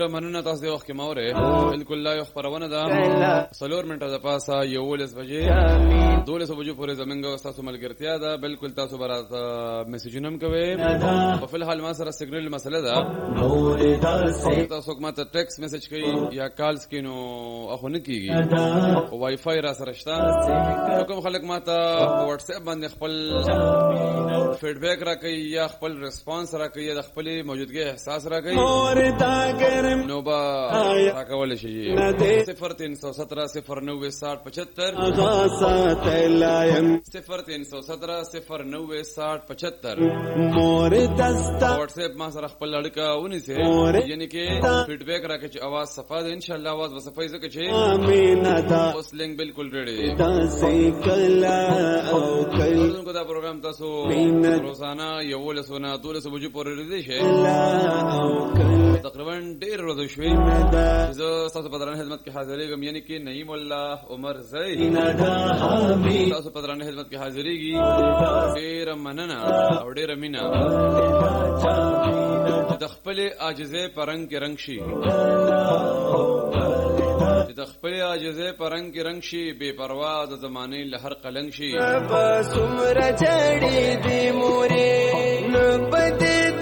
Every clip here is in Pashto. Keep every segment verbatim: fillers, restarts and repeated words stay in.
ډیره مننه تاسو د وخت کې ماوره بالکل لا یو خبرونه ده سلور منټه د پاسه یو ولس بجې دولس بجې پورې زمونږ تاسو ملګرتیا ده بالکل تاسو براته میسجونه هم کوي په فل حال ما سره سیګنل مسله ده تاسو کومه ته ټیکس میسج کوي یا کالز کینو اخو نه کیږي او وای فای را سره شته کوم خلک ماته واتس اپ باندې خپل فیډبیک را کوي یا خپل ریسپانس را کوي د خپل موجودګي احساس را کوي نو با راکول شي صفر تین سو سترہ صفر نوے ساٹھ پچہتر صفر تین سو سترہ صفر نوے ساٹھ پچہتر واٹس ایپ ما سره خپل اړیکه ونیسه یعنی کې فیډبیک راکړي چې आवाज صفه ده ان شاء الله आवाज وصفه زکه چې اوس لینک بالکل ریډي کو دا پروګرام تاسو روزانه یو ولسونه دولس بجې پورې ریډي شي تقریبا ډیر ورځې شوي زه تاسو په درنه خدمت کې حاضرېږم یعنی کې نعیم الله عمر زئی تاسو په درنه خدمت کې حاضرېږي ډیر مننه او ډیر مینا د خپل عاجزه پرنګ کې رنگ شي د خپل عاجزه پرنګ کې رنگ شي بے پروا د زمانه له هر قلنګ شي سمر جړې دی مورې نبد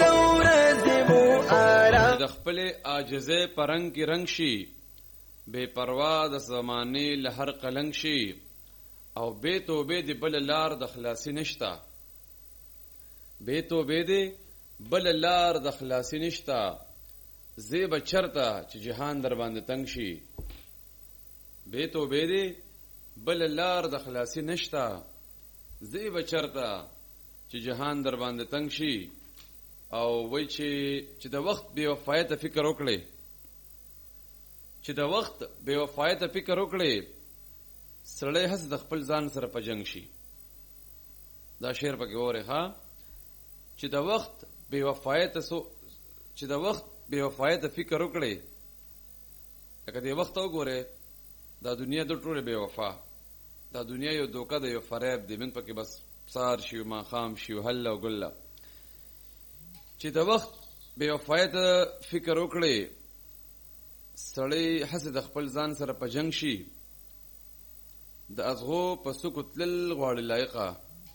د خپل عاجزه پرنګ کې رنگ شي بے پروا د زمانه له هر قلنګ شي او بے توبه دی بل لار د خلاصي نشتا بے توبه دی بل لار د خلاصي نشتا زیب چرتا چې جهان در باندې تنگ شي بے توبه دی بل لار د خلاصي نشتا زیب چرتا چې جهان در باندې تنگ شي او وای چې چې د وخت بے وفایت فکر وکړي چې د وخت بے وفایت فکر وکړي سړی هڅه د خپل ځان سره په جنگ شي دا شعر پکې وره ها چې د وخت بے وفایت سو چې د وخت بے وفایت فکر وکړي لکه د وخت وګوره دا دنیا د ټوله بے وفا دا دنیا یو دوکه د یو فریب دی موږ پکې بس سار شي ما خام شي هله او ګله چې د وخت بے وفایت فکر وکړي سړی هڅه د خپل ځان سره په جنگ شي د ازغو په سکوت لل غواړي لایقه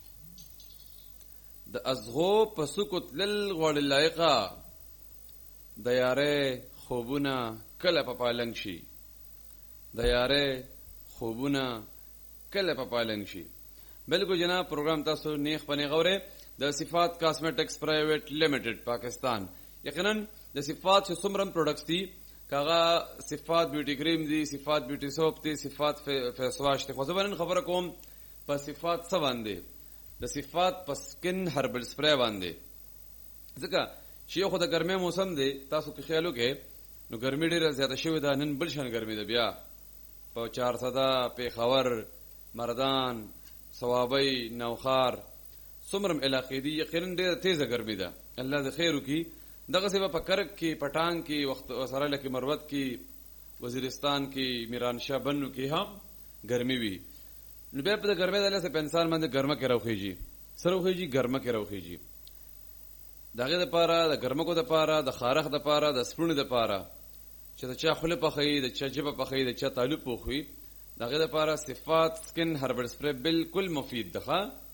د ازغو په سکوت لل غواړي لایقه د یاره خوبونه کله په پالنګ شي د یاره خوبونه کله په پالنګ شي بلکې جناب پروګرام تاسو نیخ پنی غوره د صفات کاسمیټکس پرایویټ لیمیټډ پاکستان یقینا د صفات چې څومره پروډکټس دي کاغه صفات بیوټي کریم دي صفات بیوټي سوپ دي صفات فیس واش دي خو زه باندې خبره کوم په صفات څه باندې د صفات په سکن هربل سپری باندې ځکه چې خو د ګرمۍ موسم دی تاسو په خیالو کې نو ګرمۍ ډیره زیاته شوې ده نن بل شان ګرمۍ ده بیا په چار صدا پیښور مردان صوابۍ نوخار څومره علاقې دي یقینا ډیره تیزه ګرمۍ ده الله د خیر وکړي دغه سبا په کرک کې پټان کې وخت سره لکه مروت کې وزیرستان کې میرانشاه بنو کې هم ګرمي وي نو بیا په ګرمۍ د لاسه په انسان باندې ګرمه کې راوخیږي سره وخیږي ګرمه کې راوخیږي دغه د پاره د ګرمکو د پاره د خارخ د پاره د سپړو د پاره چې د چا خله په خې د چا جبه په خې د چا تعلق په خې دغه د پاره صفات سکن هربل سپری بالکل مفید ده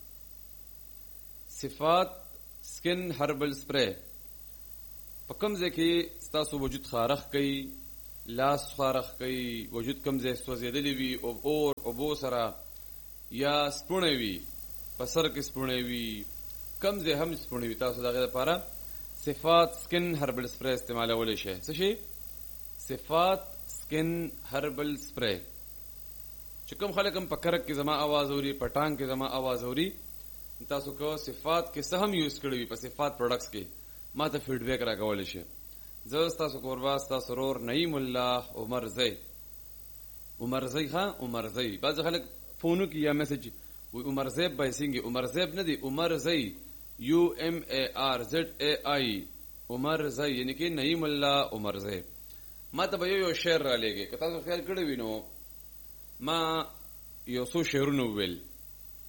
صفات سکن هربل سپری په کوم ځای کې ستاسو وجود خارخ کوي لاس خارخ کوي وجود کوم ځای سوځېدلی وي او اور او بو سره یا سپونه وي په سر کې سپونه وي کوم ځای هم سپونه وي تاسو دغه لپاره صفات سکن هربل سپری استعمالولی شئ څه شي صفات سکن هربل سپری چې کوم خلک هم په کرک کې زما आवाज اوري په ټانګ کې زما आवाज اوري تاسو کو صفات کې څه هم یوز کړی وي په صفات پروډکټس کې ما ته فیډبیک راکول شي زه تاسو کورواس تاسو رور نعیم الله عمر زئی عمر زئی ها عمر زئی بعض خلک فونو کې یا میسج وي عمر زئی بایسنګي عمر زئی نه دی عمر زئی یو ام ای آر زد ای آی عمر زئی یعنی کې نعیم الله عمر زئی ما ته به یو شعر را لګي که تاسو خیال کړی وینو ما یو څو شعرونه ویل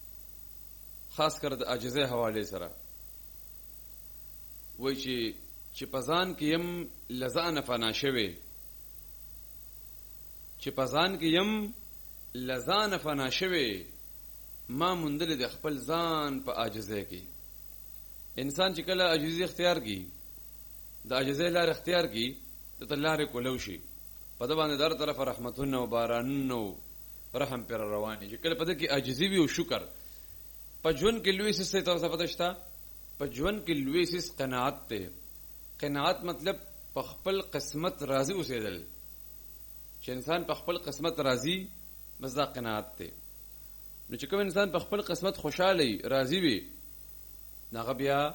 خاص کر د عاجزه حواله سره وای چې چې پزان کې يم لزان فنا شوي چې پزان کې يم لزان فنا شوي ما مندل د خپل ځان په عاجزۍ کې. انسان چې کله عاجزي اختیار کی د عاجزۍ لار اختیار کی د لارې کولو شي په د باندې در طرف رحمتونه او بارانونه رحم پر رواني. چې کله په د کې عاجزي وي او شکر په ژوند کې لوی سیس ته څه پته شته. په ژوند کې لوی سیس قناعت ته. قناعت مطلب په خپل قسمت راضي اوسېدل. چې انسان په خپل قسمت راضي مزه قناعت ته. نو چې کوم انسان په خپل قسمت خوشاله راضي وي هغه بیا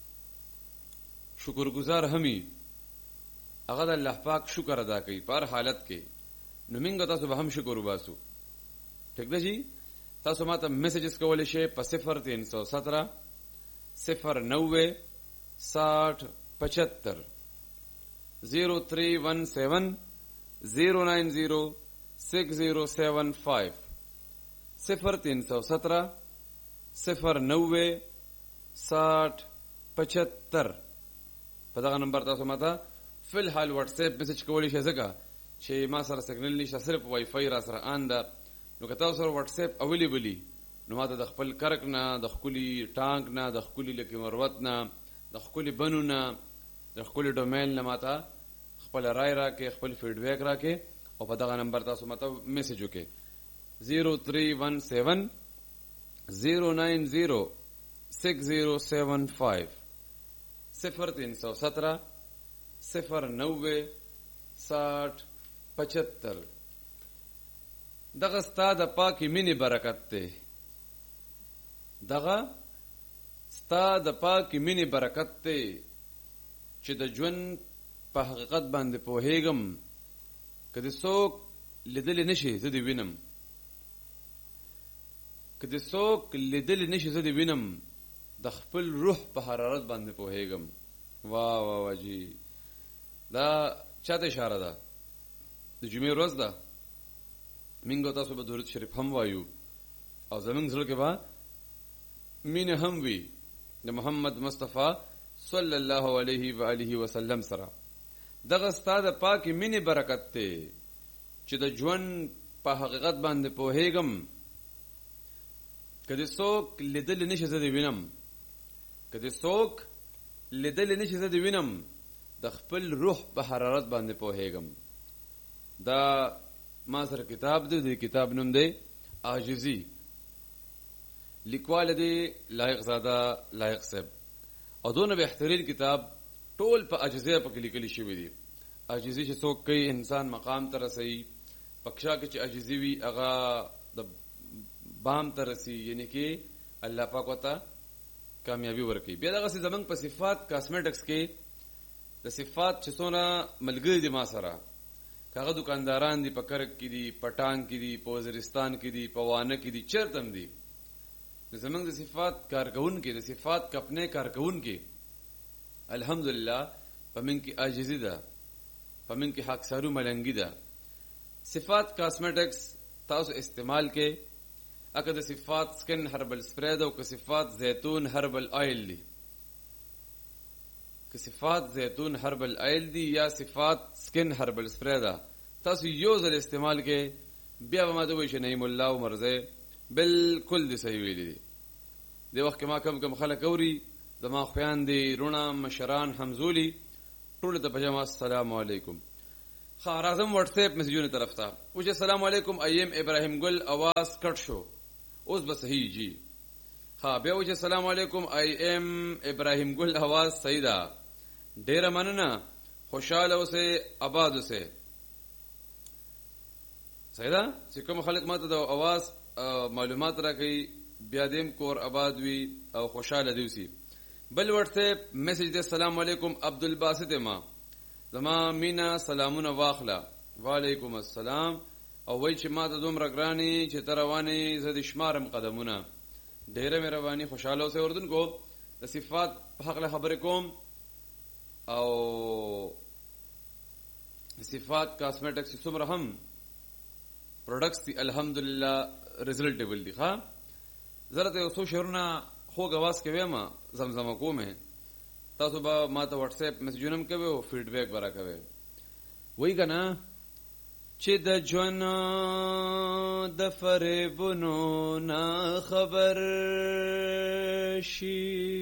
شکرګزار همي هغه د الله پاک شکر ادا کوي په هر حالت کې. نو موږ تاسو به هم شکر وباسو. ٹھیک ده جی. تاسو ماته میسجز کولای شئ په صفر تین سو سترہ صفر نوے ساٹھ پچہتر زیرو تھری ون سیون زیرو نائن زیرو سکس زیرو سیون فائیو صفر تین سو سترہ صفر نوے ساٹھ پچہتر په دغه نمبر تاسو ماته فی الحال واتس اپ میسج کولی شئ. ځکه چې ما سره سیګنل نشته صرف وای فای را سره آن ده. نو که تاسو سره واتس اپ اویلیبلی نو ماته د خپل کرک نه د خپل ټانک نه د خپل لکه مروت نه د خپل بنو نه د خپل ډومین نه ماته خپل رائے راکې خپل فیډبیک راکې او په دغه نمبر تاسو ماته میسج وکړئ زیرو تھری ون سیون زیرو نائن زیرو سکس زیرو سیون فائیو صفر تین سو سترہ صفر نوے ساٹھ پچہتر. دغه ستا د پاکي مینې برکت دی. دغه ستا د پاکي مینې برکت دی چې د ژوند په حقیقت باندې پوهېږم. که د څوک لیدلی نشي زه دې وینم. که د څوک لیدلی نشي زه دې وینم. د خپل روح په حرارت باندې پوهېږم. واه واه واه جی. دا چاته اشاره ده؟ د جمعې ورځ ده. موږ تاسو به درود شریف هم وایو او زموږ زړه کې به مینه هم وي د محمد مصطفی صلی الله علیه و آله وسلم سره. دغه ستا د پاکې مینې برکت دی چې د ژوند په حقیقت باندې پوهېږم. که د څوک لیدلی نشي زه دې وینم. که د څوک لیدلی نشي زه دې وینم. د خپل روح په حرارت باندې پوهېږم. دا ما سره کتاب دی. د کتاب نوم دی عاجزي. لیکوال دی لایق زاده لایق صاحب. او دونه بهترین کتاب ټول په عاجزۍ په کې لیکل شوی دی. عاجزي چې څوک کوي انسان مقام ته رسي. پکشا کې چې عاجزي وي هغه د بام ته رسي. یعنی کې الله پاک وته کامیابی ورکړي. بیا دغه زمنګ په صفات کاسمیټکس کې د صفات چې څونه ملګری دي ما سره. کاغه دکانداران دي په کرک کې دي په ټانک کې دي په وزیرستان کې دي په وانه کې دي چیرته هم دي. زمنګ د صفات کارکون کې د صفات کپنه کارکون کې الحمدلله پمن کې عاجزي ده. پمن کې حق سارو ملنګي ده. صفات کاسمیټکس تاسو استعمال کې اګه د صفات سکن هربل سپری ده او که صفات زیتون هربل آیل دي. که صفات زیتون هربل آیل دی یا صفات سکن هربل سپری ده تاسو یو ځل استعمال کې بیا به ما ته وایي چې نعیم الله عمرزه بالکل دې صحیح ویلي دي. دې وخت کې ما کم کم خلک اوري زما خویان دي رونه مشران همزولي ټول ته پجما السلام علیکم. ښه راځم واتس اپ میسجونو طرف ته. او چې السلام علیکم ایم ابراهیم ګل اواز کټ شو اوس به صحیح جی. ها بیا و چې السلام علیکم ای ایم ابراهیم ګل اواز صحیح ده. ډیره مننه. خوشاله اوسه آباد اوسه. صحیح ده چې کوم خلک ماته د اواز معلومات راکړي بیا دیم کور آباد وي او خوشاله دی اوسي. بل واتس اپ میسج دی السلام علیکم عبدالباسط ما زما مینا سلامونه واخله. وعلیکم السلام. او وای چې ما ته دومره ګرانی چې تر رواني زه د شمارم قدمونه. ډیره مهرباني خوشاله اوسه. اردن کو د صفات په حق له خبرې کوم او صفات کاسمیټکس څومره هم پروډکټس دي الحمدلله ریزلټیبل دي. ښه زه راته یو څو شعرونه خوږ اواز کې وایم زمزمه کومه تاسو به ما ته واتس اپ میسجونه هم کوي او فیډبیک ورا کوي. وای کنه چې د ژوند د فریبونو نه خبر شي